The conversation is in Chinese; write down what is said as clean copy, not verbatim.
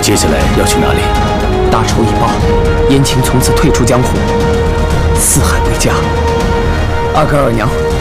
接下来要去哪里？ 大仇已报，燕青从此退出江湖，四海为家。阿哥二娘